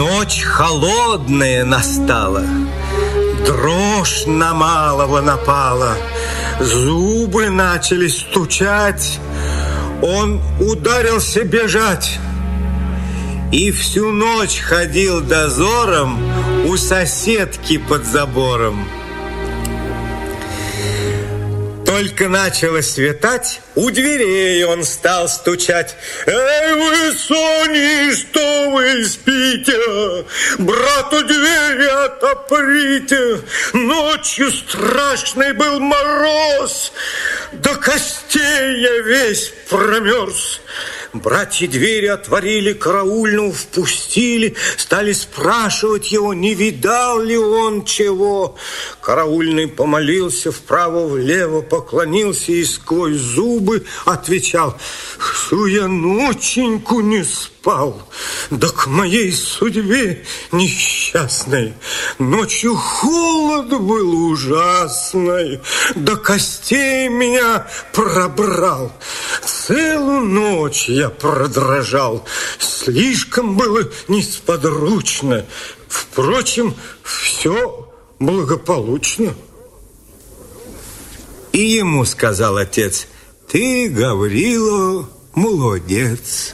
Ночь холодная настала, дрожь на малого напала, зубы начали стучать, он ударился бежать. И всю ночь ходил дозором у соседки под забором. Только начало светать, у дверей он стал стучать. «Эй, вы, Сони, что вы спите? Брату двери отоприте! Ночью страшный был мороз, до костей я весь промерз». Братья двери отворили, караульного впустили, стали спрашивать его, не видал ли он чего. Караульный помолился вправо-влево, поклонился и сквозь зубы отвечал: «Что я ноченьку не спал, да к моей судьбе несчастной. Ночью холод был ужасный, до костей меня пробрал. Целую ночь я продрожал, слишком было несподручно. Впрочем, все благополучно». И ему сказал отец: «Ты, Гаврила, молодец».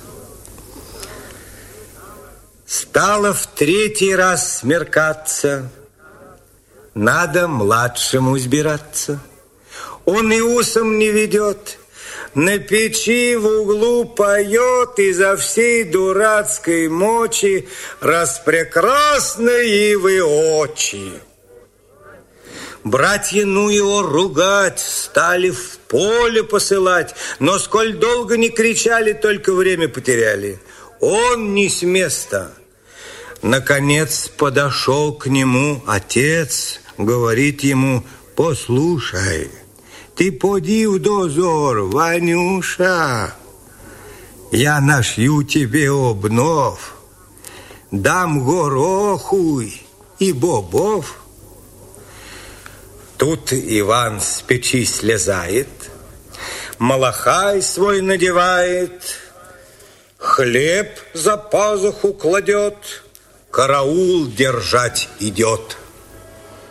Стало в третий раз смеркаться, надо младшему сбираться. Он и усом не ведет, на печи в углу поет изо всей дурацкой мочи распрекрасные вы очи. Братья, ну его ругать, стали в поле посылать, но сколь долго не кричали, только время потеряли. Он не с места. Наконец подошел к нему отец, говорит ему: «Послушай, ты поди в дозор, Ванюша, я нашью тебе обнов, дам гороху и бобов». Тут Иван с печи слезает, малахай свой надевает, хлеб за пазуху кладет, караул держать идет.